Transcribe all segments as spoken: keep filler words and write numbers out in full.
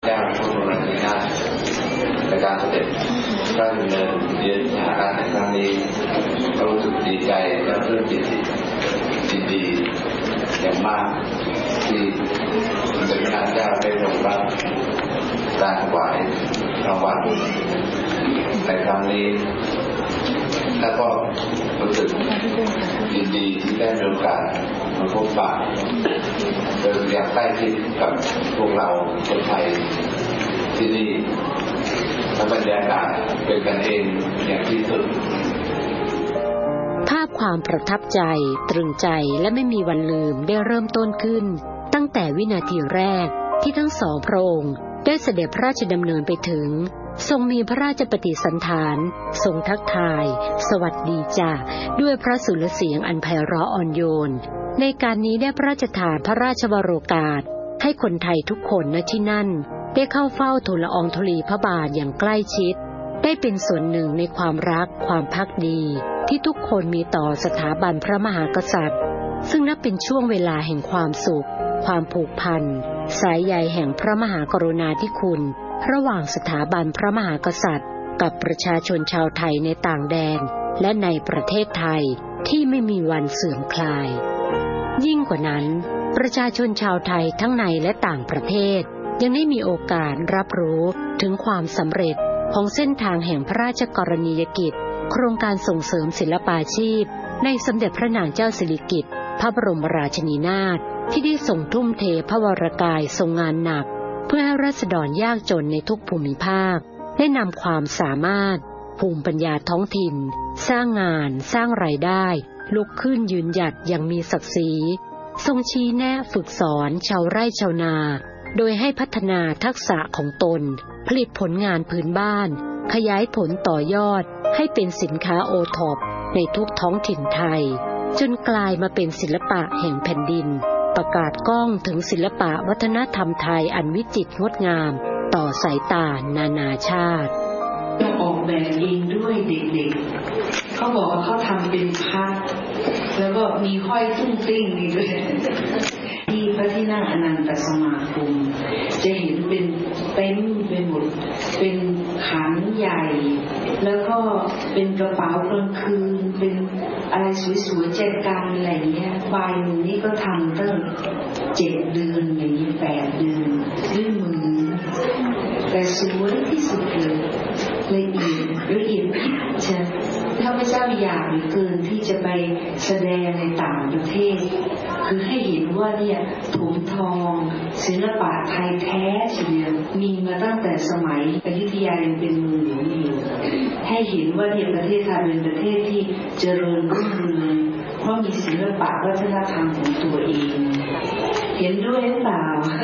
เจ้าพระบรมราชินีนาถในการเสด็จพระราชดำเนินเยือนสหรัฐในครั้งนี้ก็รู้สึกดีใจและปลื้มปิติยินดีอย่างมากที่สมเด็จพระนางเจ้าได้ทรงรับการถวายรางวัลในครั้งนี้แล้วก็รู้สึกยินดีที่ได้มีโอกาสมาพบปะโดยอย่างใกล้ชิดกับพวกเราคนไทยที่นี่และบรรยากาศเป็นกันเองอย่างที่สุดภาพความประทับใจตรึงใจและไม่มีวันลืมได้เริ่มต้นขึ้นตั้งแต่วินาทีแรกที่ทั้งสองพระองค์ได้เสด็จพระราชดำเนินไปถึงทรงมีพระราชปฏิสันถานทรงทักทายสวัสดีจ้าด้วยพระสุรเสียงอันไพเราะอ่อนโยนในการนี้ได้พระราชทานพระราชวโรกาสให้คนไทยทุกคนณที่นั่นได้เข้าเฝ้าทูลละอองธุลีพระบาทอย่างใกล้ชิดได้เป็นส่วนหนึ่งในความรักความภักดีที่ทุกคนมีต่อสถาบันพระมหากษัตริย์ซึ่งนับเป็นช่วงเวลาแห่งความสุขความผูกพันสายใยแห่งพระมหากรุณาธิคุณระหว่างสถาบันพระมหากษัตริย์กับประชาชนชาวไทยในต่างแดนและในประเทศไทยที่ไม่มีวันเสื่อมคลายยิ่งกว่านั้นประชาชนชาวไทยทั้งในและต่างประเทศยังได้มีโอกาสรับรู้ถึงความสำเร็จของเส้นทางแห่งพระราชกรณียกิจโครงการส่งเสริมศิลปาชีพในสมเด็จพระนางเจ้าสิริกิติ์พระบรมราชินีนาถที่ได้ทรงทุ่มเทพระวรกายทรงงานหนักเพื่อให้ราษฎรยากจนในทุกภูมิภาคได้นำความสามารถภูมิปัญญาท้องถิ่นสร้างงานสร้างรายได้ลุกขึ้นยืนหยัดอย่างมีศักดิ์ศรีทรงชี้แนะฝึกสอนชาวไร่ชาวนาโดยให้พัฒนาทักษะของตนผลิตผลงานพื้นบ้านขยายผลต่อยอดให้เป็นสินค้าโอท็อปในทุกท้องถิ่นไทยจนกลายมาเป็นศิลปะแห่งแผ่นดินประกาศก้องถึงศิลปะวัฒนธรรมไทยอันวิจิตรงดงามต่อสายตานานาชาติเราออกแบบเองด้วยเด็กๆเขาบอกว่าเขาทำเป็นพัดแล้วก็มีห้อยตุ้งติ้งนี่ด้วยที่พระที่นั่งอนันตสมาคมจะเห็นเป็นเต็นท์เป็นหมดเป็นขันใหญ่แล้วก็เป็นกระเป๋ากลางคืนเป็นอะไรสวยๆแจกันอะไรเงี้ยใบหนึ่งนี่ก็ทำตั้งเจ็ดเดือนอย่างนี้แปดเดือนด้วยมือแต่สวยที่สุดเลยละเอียดละเอียดพิจิตรข้าพเจ้าอยากเหลือเกินที่จะไปแสดงในต่างประเทศคือให้เห็นว่าเนี่ยถุงทองศิลปะไทยแท้เฉลียวมีมาตั้งแต่สมัยอยุธยายังเป็นเมืองหลวงอยู่ให้เห็นว่าเนี่ยประเทศไทยเป็นประเทศที่เจริญรุ่งเรืองเพราะมีศิลปะวัฒนธรรมของตัวเองเห็นด้วยหรือเปล่า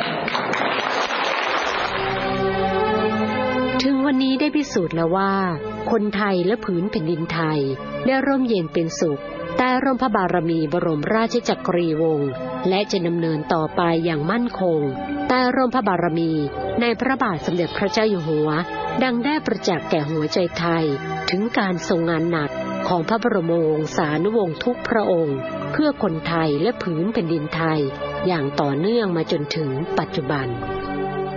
ถึงวันนี้ได้พิสูจน์แล้วว่าคนไทยและผืนแผ่นดินไทยได้ร่มเย็นเป็นสุขใต้ร่มพระบารมีบรมราชจักรีวงศ์และจะดำเนินต่อไปอย่างมั่นคงใต้ร่มพระบารมีในพระบาทสมเด็จพระเจ้าอยู่หัวดังได้ประจักษ์แก่หัวใจไทยถึงการทรงงานหนักของพระบรมวงศานุวงศ์ทุกพระองค์เพื่อคนไทยและผืนแผ่นดินไทยอย่างต่อเนื่องมาจนถึงปัจจุบัน